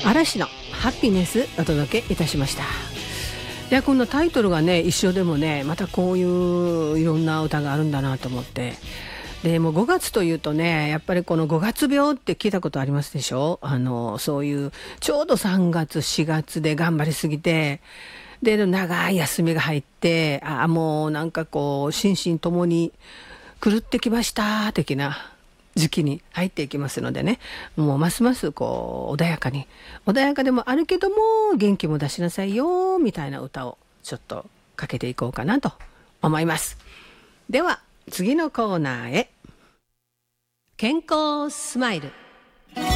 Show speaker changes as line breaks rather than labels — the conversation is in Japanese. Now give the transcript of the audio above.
嵐のハピネスお届けいたしました。いや、このタイトルがね一緒でもね、またこういういろんな歌があるんだなと思って、でもう5月というとね、やっぱりこの5月病って聞いたことありますでしょ。そういうちょうど3月4月で頑張りすぎて、で長い休みが入って、もうなんかこう心身ともに狂ってきました的な時期に入っていきますのでね、もうますますこう穏やかでもあるけども元気も出しなさいよみたいな歌をちょっとかけていこうかなと思います。では次のコーナーへ。健康スマイル。